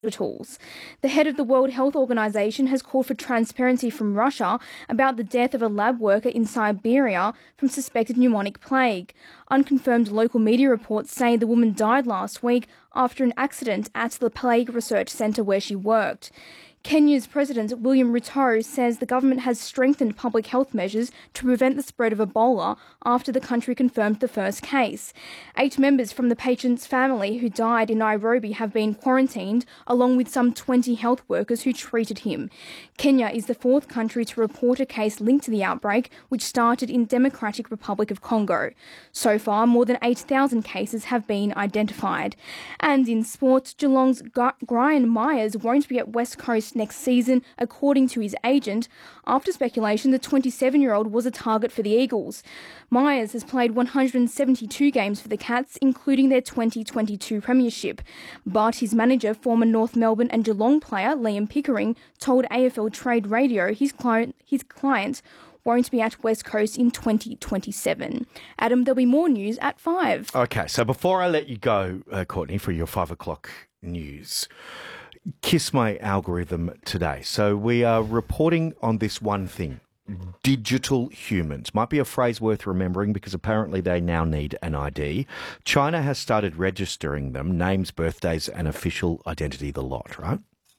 hospitals. The head of the World Health Organization has called for transparency from Russia about the death of a lab worker in Siberia from suspected pneumonic plague. Unconfirmed local media reports say the woman died last week after an accident at the Plague Research Centre where she worked. Kenya's President William Ruto says the government has strengthened public health measures to prevent the spread of Ebola after the country confirmed the first case. 8 members from the patient's family who died in Nairobi have been quarantined, along with some 20 health workers who treated him. Kenya is the 4th country to report a case linked to the outbreak, which started in Democratic Republic of Congo. So far, more than 8,000 cases have been identified. And in sport, Geelong's Brian Myers won't be at West Coast next season, according to his agent, after speculation the 27-year-old was a target for the Eagles. Myers has played 172 games for the Cats, including their 2022 premiership. But his manager, former North Melbourne and Geelong player Liam Pickering, told AFL Trade Radio his client won't be at West Coast in 2027. Adam, there'll be more news at 5. Okay, so before I let you go, Courtney, for your 5 o'clock news, kiss my algorithm today. So we are reporting on this one thing. Digital humans. Might be a phrase worth remembering because apparently they now need an ID. China has started registering them, names, birthdays and official identity, the lot, right?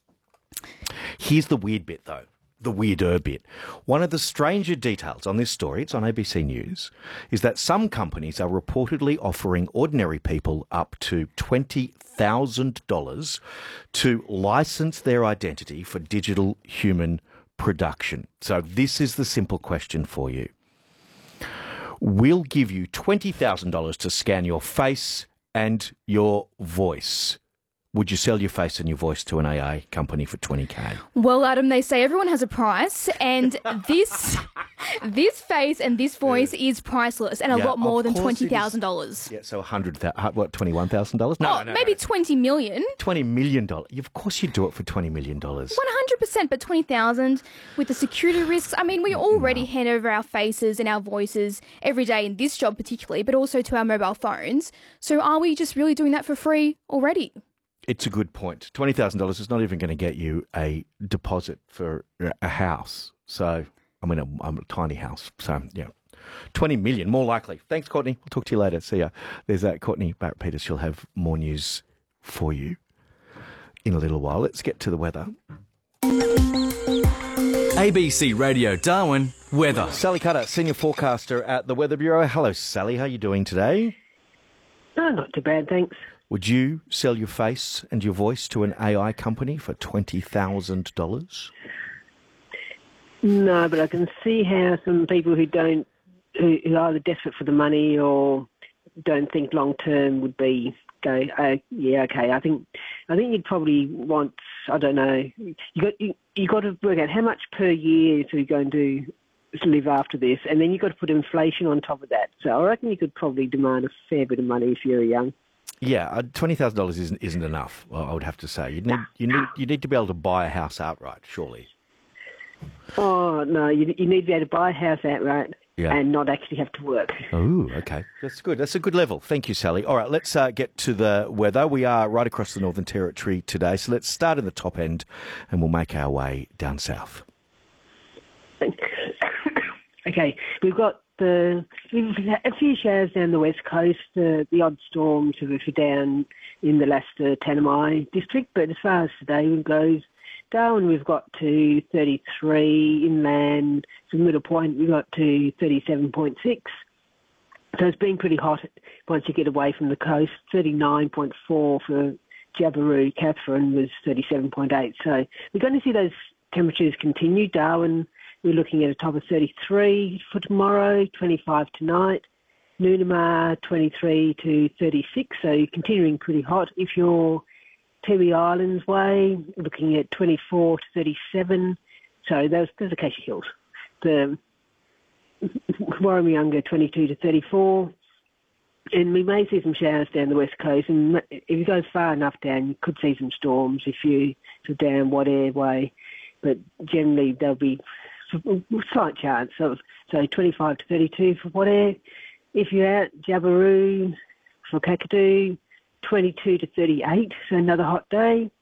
Here's the weird bit though. The weirder bit. One of the stranger details on this story, it's on ABC News, is that some companies are reportedly offering ordinary people up to $20,000 to license their identity for digital human production. So this is the simple question for you. We'll give you $20,000 to scan your face and your voice. Would you sell your face and your voice to an AI company for $20,000? Well, Adam, they say everyone has a price, and this face and this voice is priceless, and a lot more than $20,000. Yeah, so $21,000? No, maybe $20 million. $20 million. Of course, you'd do it for $20 million. 100%, but $20,000 with the security risks. I mean, we already hand over our faces and our voices every day in this job particularly, but also to our mobile phones. So are we just really doing that for free already? It's a good point. $20,000 is not even going to get you a deposit for a house. So, I mean, a tiny house. So, yeah. 20 million, more likely. Thanks, Courtney. We'll talk to you later. See ya. There's Courtney Barrett-Peters. She'll have more news for you in a little while. Let's get to the weather. ABC Radio Darwin, weather. Sally Cutter, senior forecaster at the Weather Bureau. Hello, Sally. How are you doing today? No, not too bad, thanks. Would you sell your face and your voice to an AI company for $20,000? No, but I can see how some people who are either desperate for the money or don't think long term would go, yeah, okay. I think you'd probably want, I don't know, you got to work out how much per year so you're going to live after this, and then you've got to put inflation on top of that. So I reckon you could probably demand a fair bit of money if you're young. Yeah, $20,000 isn't enough. I would have to say you need to be able to buy a house outright, surely. Oh no, you need to be able to buy a house outright and not actually have to work. Oh, okay, that's good. That's a good level. Thank you, Sally. All right, let's get to the weather. We are right across the Northern Territory today, so let's start in the top end, and we'll make our way down south. Okay, we've got a few showers down the west coast, the odd storm sort of down in the Leicester Tanami district, but as far as today goes, Darwin we've got to 33, inland, so Middle Point we've got to 37.6. So it's been pretty hot once you get away from the coast. 39.4 for Jabiru, Katherine was 37.8. So we're going to see those temperatures continue. Darwin, we're looking at a top of 33 for tomorrow, 25 tonight. Noonamah, 23 to 36, so continuing pretty hot. If you're Tiwi Islands way, looking at 24 to 37. So those are Acacia Hills. The Warramunga, 22 to 34. And we may see some showers down the west coast. And if you go far enough down, you could see some storms if you down Wadair way. But generally, there'll be slight chance of, so 25 to 32 for Wadair. If you're out Jabiru for Kakadu, 22 to 38, so another hot day.